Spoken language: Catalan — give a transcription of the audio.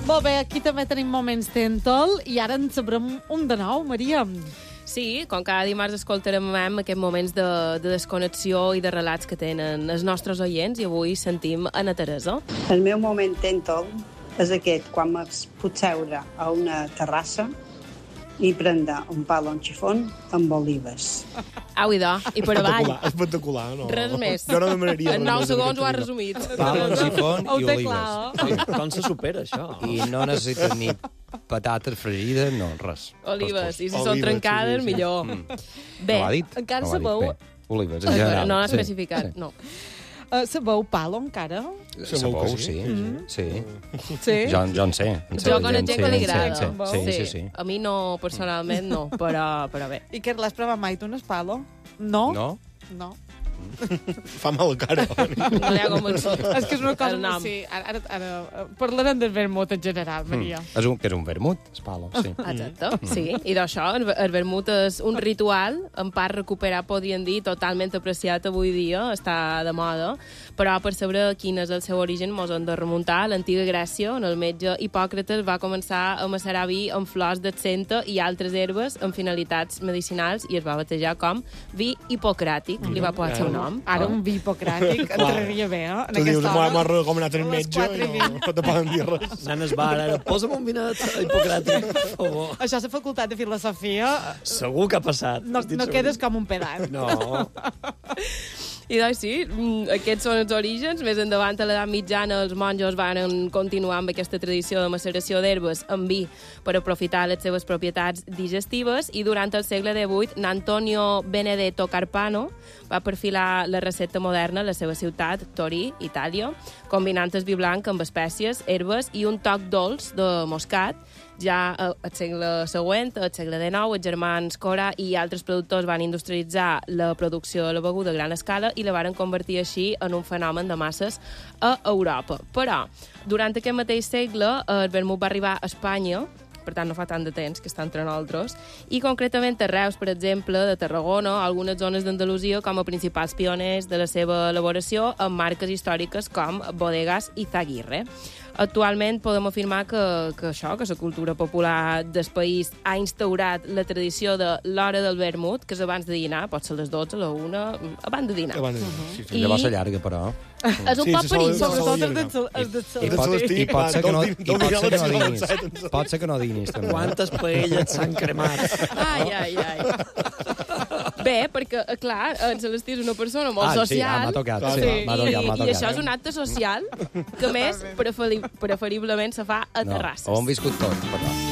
Molt bé, aquí també tenim moments Tentol i ara en sabrem un de nou, Maria. Sí, com cada dimarts escoltarem aquests moments de desconnexió i de relats que tenen els nostres oients i avui sentim Anna Teresa. El meu moment Tentol és aquest, quan me puc seure a una terrassa i prendre un pal o un xifon amb olives. Au, idò, i per avall. Espectacular, no? Res més. Jo no demanaria En 9 segons ho has resumit. Pal, xifon Ho i té olives. clar, Com se supera, això? I no necessites ni patates fregides, no, res. Olives, i si Olives, són trencades, sí, sí. millor. Bé, No ho ha dit? encara No ho ha dit sabeu... bé. Olives, en general. No l'ha Sí, especificat, sí. no. Sabeu palo encara? Sabou, sí. Sí. Sí? Jo en sé. Jo conec gent que li agrada. Sí, sí. A mi no, personalment, no, però bé. I que l'has provat mai, tu, un espalo? No? No? No. Fa mal cara. No li ha convençut. És que és una cosa... El nom. Sí, ara parlarem del vermut en general, Maria. Que és un vermut, espalo, sí. Exacte, sí. I d'això, el vermut és un ritual, en part recuperat, podríem dir, totalment apreciat avui dia, està de moda, però per saber quin és el seu origen mos hem de remuntar a l'antiga Grècia, on el metge Hipòcrates va començar a macerar vi amb flors d'absenta i altres herbes amb finalitats medicinals i es va batejar com vi hipocràtic, li va posar el seu nom. Ara un vi hipocràtic entraria bé, eh? En Tu dius, aquesta hora. m'ha recomanat el A les metge 4:20. i no te poden dir res. Nanes bar, ara, posa'm un vinet hipocràtic, per favor. Això és la facultat de filosofia. Segur que ha passat. No Estic segur. quedes com un pedant. No. I doncs sí, aquests són els orígens. Més endavant, a l'edat mitjana, els monjos van continuar amb aquesta tradició de maceració d'herbes amb vi per aprofitar les seves propietats digestives i durant el segle XVIII, Antonio Benedetto Carpano va perfilar la recepta moderna a la seva ciutat, Torí, Itàlia, combinant el vi blanc amb espècies, herbes i un toc dolç de moscat. Ja al segle següent, al segle XIX, els germans Cora i altres productors van industrialitzar la producció de la beguda a gran escala i la varen convertir així en un fenomen de masses a Europa. Però, durant aquest mateix segle, el vermut va arribar a Espanya, per tant no fa tant de temps que està entre nosaltres, i concretament a Reus, per exemple, de Tarragona, algunes zones d'Andalusia com a principals pioners de la seva elaboració amb marques històriques com Bodegas i Zaguirre. Actualment podem afirmar que la cultura popular del país ha instaurat la tradició de l'hora del vermut, que és abans de dinar, pot ser a les 12, a la 1, abans de dinar. Sí, llavors s'allarga, però. És un Sí, poc se sol- perillós. Sobretot I els de I pot ser que no dinis. dinis. Pot ser que no dinis, també. Quantes paelles s'han cremat? Ai. Bé, perquè, clar, en Celestí és una persona molt Sí, social. m'ha tocat, sí, m'ha tocat. I això és un acte social que, més, preferiblement se fa a terrasses. Ho hem viscut tots, però.